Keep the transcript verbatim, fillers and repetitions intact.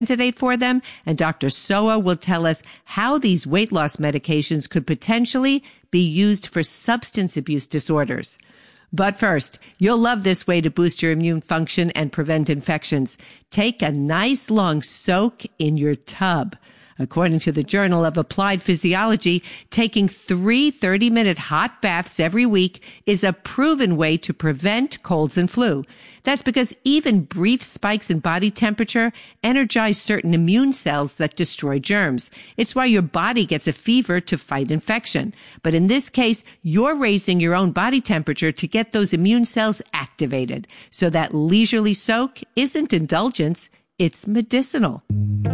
today for them, and Doctor Soa will tell us how these weight loss medications could potentially be used for substance abuse disorders. But first, you'll love this way to boost your immune function and prevent infections. Take a nice long soak in your tub. According to the Journal of Applied Physiology, taking three thirty-minute hot baths every week is a proven way to prevent colds and flu. That's because even brief spikes in body temperature energize certain immune cells that destroy germs. It's why your body gets a fever to fight infection. But in this case, you're raising your own body temperature to get those immune cells activated. So that leisurely soak isn't indulgence, it's medicinal.